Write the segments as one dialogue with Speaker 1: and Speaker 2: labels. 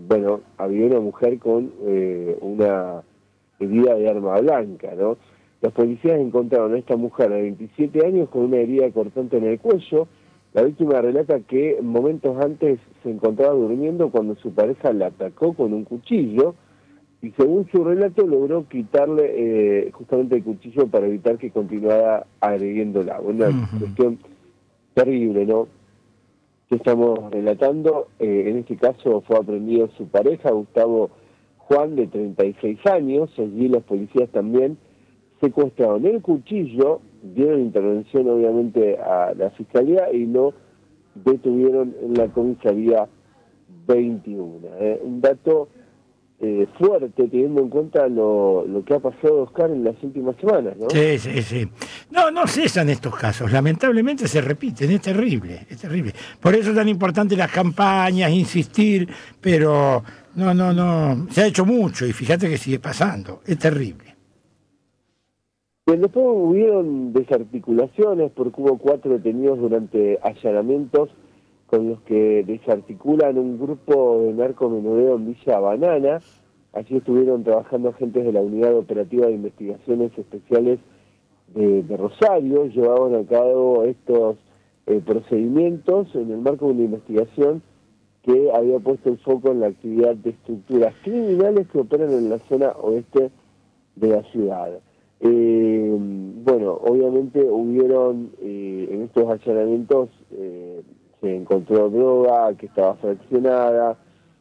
Speaker 1: bueno, había una mujer con una herida de arma blanca, ¿no? Los policías encontraron a esta mujer de 27 años con una herida cortante en el cuello. La víctima relata que momentos antes se encontraba durmiendo cuando su pareja la atacó con un cuchillo y según su relato logró quitarle justamente el cuchillo para evitar que continuara agrediéndola. Una cuestión terrible, ¿no? Que estamos relatando. En este caso fue aprendido su pareja, Gustavo Juan, de 36 años. Allí los policías también secuestraron el cuchillo, dieron intervención obviamente a la fiscalía y lo detuvieron en la comisaría 21. Un dato fuerte teniendo en cuenta lo que ha pasado, Oscar, en las últimas semanas, ¿no?
Speaker 2: Sí. No cesan estos casos, lamentablemente se repiten, es terrible. Por eso es tan importante las campañas, insistir, pero no, se ha hecho mucho y fíjate que sigue pasando, es terrible.
Speaker 1: Bien, después hubieron desarticulaciones porque hubo 4 detenidos durante allanamientos con los que desarticulan un grupo de narcomenudeo en Villa Banana. Allí estuvieron trabajando agentes de la Unidad Operativa de Investigaciones Especiales de Rosario. Llevaban a cabo estos procedimientos en el marco de una investigación que había puesto el foco en la actividad de estructuras criminales que operan en la zona oeste de la ciudad. Bueno, obviamente hubieron en estos allanamientos se encontró droga que estaba fraccionada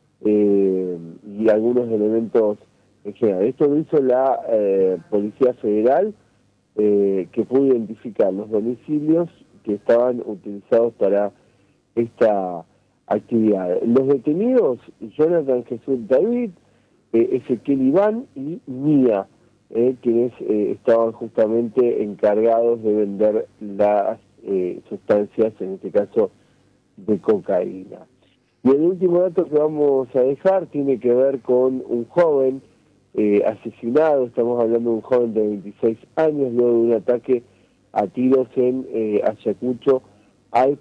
Speaker 1: y algunos elementos en general. Esto lo hizo la Policía Federal, que pudo identificar los domicilios que estaban utilizados para esta actividad. Los detenidos, Jonathan Jesús David, Ezequiel Iván y Mía, quienes estaban justamente encargados de vender las sustancias, en este caso de cocaína. Y el último dato que vamos a dejar tiene que ver con un joven asesinado. Estamos hablando de un joven de 26 años luego de un ataque a tiros en Ayacucho al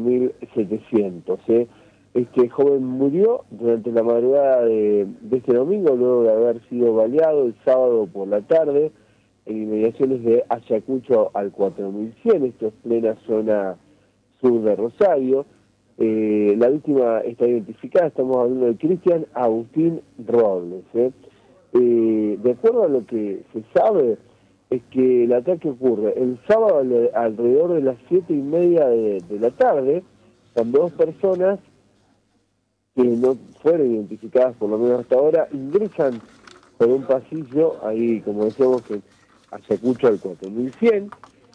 Speaker 1: 4700. Este joven murió durante la madrugada de este domingo luego de haber sido baleado el sábado por la tarde en inmediaciones de Ayacucho al 4100. Esto es plena zona sur de Rosario. La víctima está identificada, estamos hablando de Cristian Agustín Robles. De acuerdo a lo que se sabe, es que el ataque ocurre el sábado alrededor de las 7:30 de la tarde, cuando 2 personas que no fueron identificadas por lo menos hasta ahora, ingresan por un pasillo, ahí como decíamos, en Ayacucho al 4100,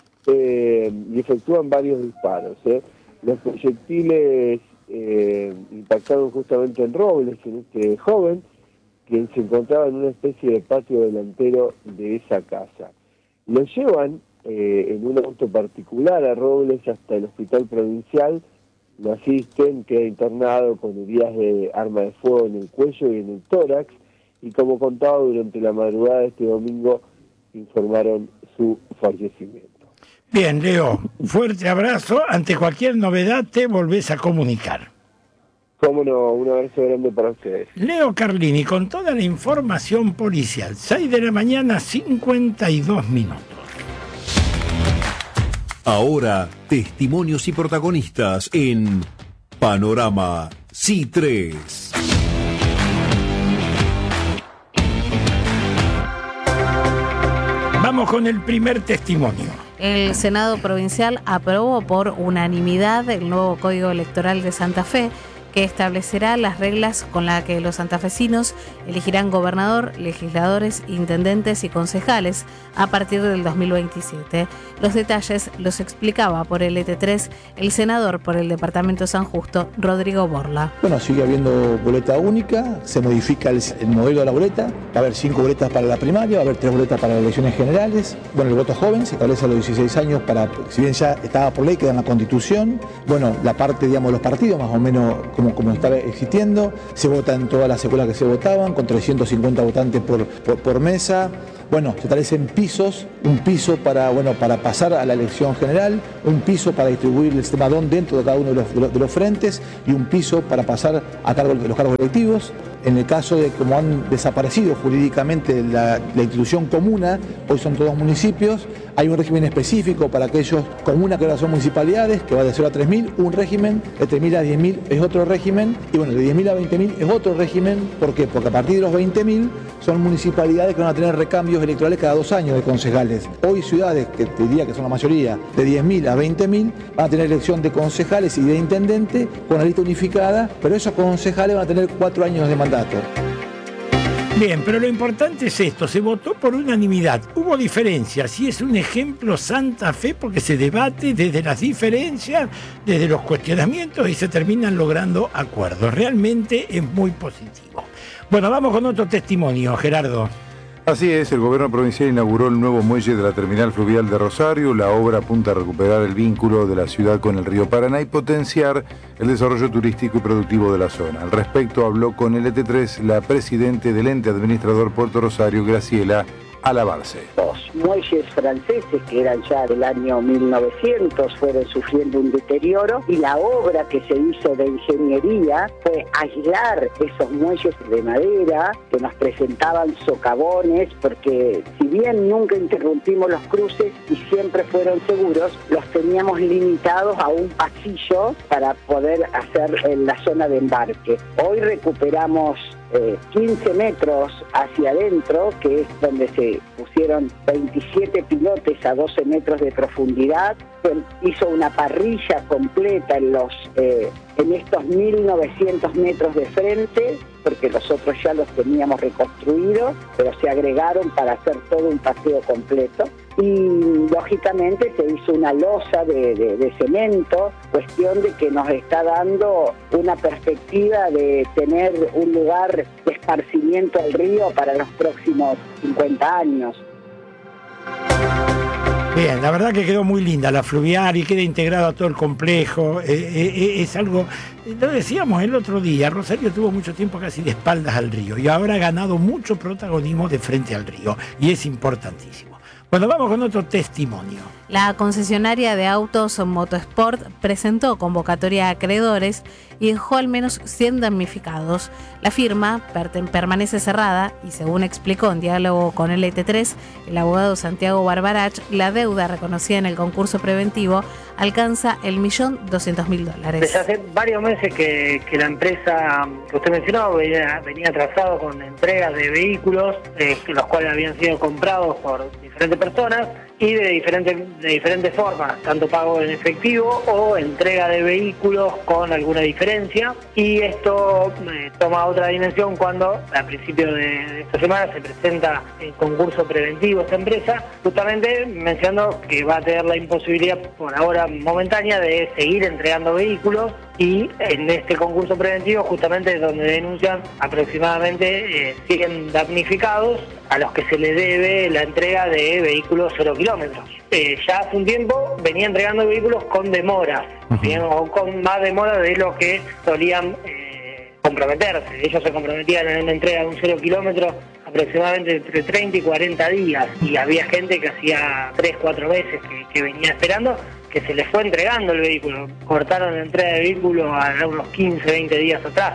Speaker 1: y efectúan varios disparos. Los proyectiles impactaron justamente en Robles, en este joven, quien se encontraba en una especie de patio delantero de esa casa. Lo llevan en un auto particular a Robles hasta el hospital provincial, lo asisten, queda internado con heridas de arma de fuego en el cuello y en el tórax, y como contaba, durante la madrugada de este domingo informaron su fallecimiento.
Speaker 2: Bien, Leo, fuerte abrazo. Ante cualquier novedad te volvés a comunicar.
Speaker 1: Cómo no, un abrazo grande para ustedes.
Speaker 2: Leo Carlini con toda la información policial. 6 de la mañana, 52 minutos.
Speaker 3: Ahora, testimonios y protagonistas en Panorama C3.
Speaker 2: Vamos con el primer testimonio.
Speaker 4: El Senado Provincial aprobó por unanimidad el nuevo Código Electoral de Santa Fe, que establecerá las reglas con las que los santafesinos elegirán gobernador, legisladores, intendentes y concejales a partir del 2027. Los detalles los explicaba por el ET3 el senador por el Departamento San Justo, Rodrigo Borla.
Speaker 5: Bueno, sigue habiendo boleta única, se modifica el modelo de la boleta, va a haber 5 boletas para la primaria, va a haber 3 boletas para las elecciones generales. Bueno, el voto joven se establece a los 16 años para, si bien ya estaba por ley, queda en la Constitución. Bueno, la parte, digamos, los partidos más o menos como como estaba existiendo, se vota en todas las escuelas que se votaban, con 350 votantes por mesa. Bueno, se establecen pisos, un piso para pasar a la elección general, un piso para distribuir el sistema DON dentro de cada uno de los frentes y un piso para pasar a cargo de los cargos electivos. En el caso de como han desaparecido jurídicamente la institución comuna, hoy son todos municipios, hay un régimen específico para aquellos comunas que ahora son municipalidades, que va de 0 a 3.000, un régimen, de 3.000 a 10.000 es otro régimen, y bueno, de 10.000 a 20.000 es otro régimen. ¿Por qué? Porque a partir de los 20.000 son municipalidades que van a tener recambios electorales cada 2 años de concejales. Hoy ciudades, que te diría que son la mayoría, de 10.000 a 20.000, van a tener elección de concejales y de intendente con la lista unificada, pero esos concejales van a tener 4 años de mandato.
Speaker 2: Bien, pero lo importante es esto, se votó por unanimidad, hubo diferencias y es un ejemplo Santa Fe porque se debate desde las diferencias, desde los cuestionamientos y se terminan logrando acuerdos. Realmente es muy positivo. Bueno, vamos con otro testimonio, Gerardo.
Speaker 6: Así es, el gobierno provincial inauguró el nuevo muelle de la terminal fluvial de Rosario. La obra apunta a recuperar el vínculo de la ciudad con el río Paraná y potenciar el desarrollo turístico y productivo de la zona. Al respecto habló con el ET3 la presidente del ente administrador Puerto Rosario, Graciela Alabarce.
Speaker 7: Los muelles franceses, que eran ya del año 1900, fueron sufriendo un deterioro y la obra que se hizo de ingeniería fue aislar esos muelles de madera que nos presentaban socavones, porque si bien nunca interrumpimos los cruces y siempre fueron seguros, los teníamos limitados a un pasillo para poder hacer en la zona de embarque. Hoy recuperamos 15 metros hacia adentro, que es donde se pusieron 27 pilotes a 12 metros de profundidad. Hizo una parrilla completa en estos 1.900 metros de frente, porque nosotros ya los teníamos reconstruidos, pero se agregaron para hacer todo un paseo completo. Y lógicamente se hizo una losa de cemento, cuestión de que nos está dando una perspectiva de tener un lugar de esparcimiento al río para los próximos 50 años.
Speaker 2: Bien, la verdad que quedó muy linda la fluvial y queda integrado a todo el complejo. Es algo, lo decíamos el otro día, Rosario tuvo mucho tiempo casi de espaldas al río y ahora ha ganado mucho protagonismo de frente al río y es importantísimo. Bueno, vamos con otro testimonio.
Speaker 4: La concesionaria de autos Motosport presentó convocatoria a acreedores y dejó al menos 100 damnificados. La firma permanece cerrada y, según explicó en diálogo con el ET3, el abogado Santiago Barbarach, la deuda reconocida en el concurso preventivo alcanza el $1.200.000.
Speaker 8: Desde hace varios meses que la empresa que usted mencionó venía atrasado con entregas de vehículos, los cuales habían sido comprados por diferentes personas y de diferentes formas, tanto pago en efectivo o entrega de vehículos con alguna diferencia. Y esto toma otra dimensión cuando a principios de esta semana se presenta el concurso preventivo esta empresa, justamente mencionando que va a tener la imposibilidad por ahora momentánea de seguir entregando vehículos, y en este concurso preventivo justamente es donde denuncian aproximadamente 100 damnificados a los que se le debe la entrega de vehículos 0 kilómetros. Ya hace un tiempo venía entregando vehículos con demoras, ¿bien? O con más demora de lo que solían comprometerse. Ellos se comprometían en una entrega de un 0 kilómetro aproximadamente entre 30 y 40 días, y había gente que hacía 3-4 meses que venía esperando, que se les fue entregando el vehículo. Cortaron la entrega de vehículo a unos 15-20 días atrás.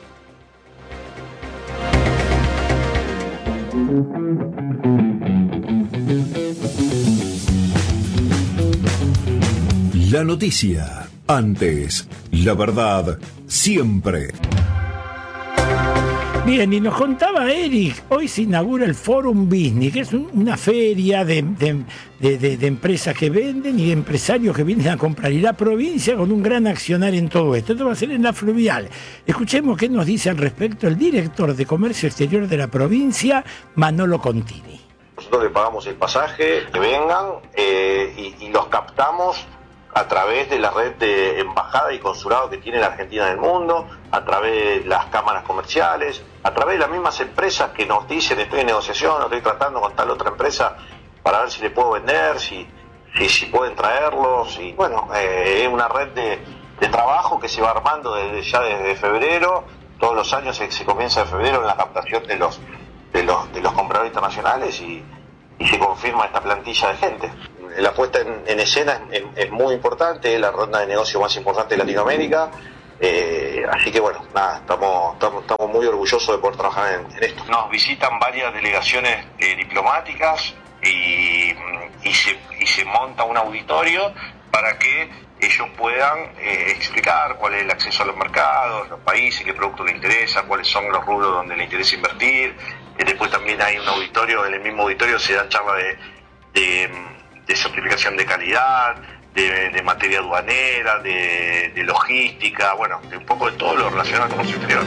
Speaker 3: La noticia, antes, la verdad, siempre.
Speaker 2: Bien, y nos contaba Eric, hoy se inaugura el Forum Business, que es una feria de empresas que venden y de empresarios que vienen a comprar. Y la provincia con un gran accionar en todo esto. Esto va a ser en la Fluvial. Escuchemos qué nos dice al respecto el director de Comercio Exterior de la provincia, Manolo Contini.
Speaker 9: Nosotros le pagamos el pasaje, que vengan y los captamos a través de la red de embajada y consulado que tiene la Argentina en el mundo, a través de las cámaras comerciales, a través de las mismas empresas que nos dicen estoy en negociación, estoy tratando con tal otra empresa para ver si le puedo vender, si pueden traerlos. Y bueno, es una red trabajo que se va armando desde febrero. Todos los años se comienza en febrero en la captación de los compradores internacionales y se confirma esta plantilla de gente. La puesta en escena es muy importante, es la ronda de negocio más importante de Latinoamérica. Así que bueno, nada, estamos muy orgullosos de poder trabajar en esto. Nos visitan varias delegaciones diplomáticas y se monta un auditorio para que ellos puedan explicar cuál es el acceso a los mercados, los países, qué productos les interesa, cuáles son los rubros donde les interesa invertir. Después también hay un auditorio, en el mismo auditorio se dan charlas de certificación de calidad, de materia aduanera, de logística, bueno, de un poco de todo lo relacionado al comercio exterior.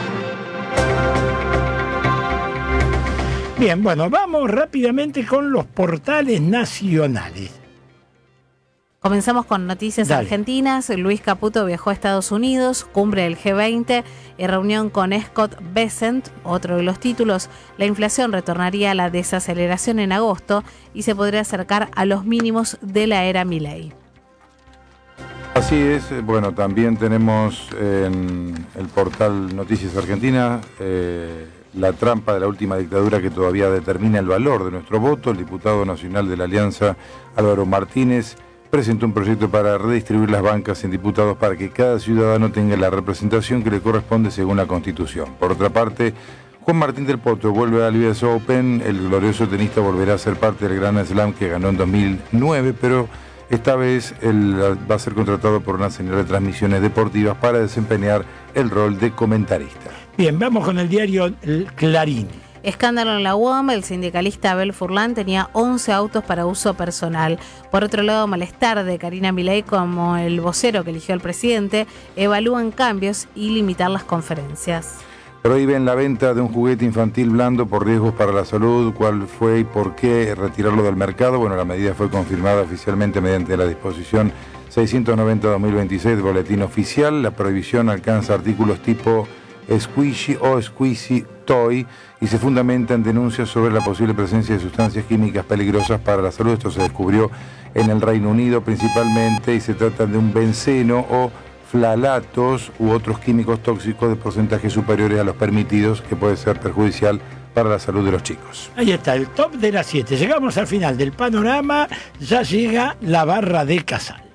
Speaker 2: Bien, bueno, vamos rápidamente con los portales nacionales.
Speaker 4: Comenzamos con noticias argentinas. Luis Caputo viajó a Estados Unidos, cumbre del G20 y reunión con Scott Bessent. Otro de los títulos, la inflación retornaría a la desaceleración en agosto y se podría acercar a los mínimos de la era Milei.
Speaker 6: Así es, bueno, también tenemos en el portal Noticias Argentinas la trampa de la última dictadura que todavía determina el valor de nuestro voto. El diputado nacional de la Alianza, Álvaro Martínez, presentó un proyecto para redistribuir las bancas en diputados para que cada ciudadano tenga la representación que le corresponde según la Constitución. Por otra parte, Juan Martín del Potro vuelve al US Open. El glorioso tenista volverá a ser parte del Grand Slam que ganó en 2009, pero esta vez él va a ser contratado por una señal de transmisiones deportivas para desempeñar el rol de comentarista.
Speaker 2: Bien, vamos con el diario Clarín.
Speaker 4: Escándalo en la UOM, el sindicalista Abel Furlan tenía 11 autos para uso personal. Por otro lado, malestar de Karina Milei como el vocero que eligió el presidente, evalúan cambios y limitar las conferencias.
Speaker 6: Prohíben la venta de un juguete infantil blando por riesgos para la salud. ¿Cuál fue y por qué retirarlo del mercado? Bueno, la medida fue confirmada oficialmente mediante la disposición 690/2026 del Boletín Oficial. La prohibición alcanza artículos tipo squishy o squeezy toy y se fundamenta en denuncias sobre la posible presencia de sustancias químicas peligrosas para la salud. Esto se descubrió en el Reino Unido principalmente y se trata de un benceno o flalatos u otros químicos tóxicos de porcentajes superiores a los permitidos, que puede ser perjudicial para la salud de los chicos.
Speaker 2: Ahí está, el top de las 7. Llegamos al final del panorama, ya llega la barra de Casal.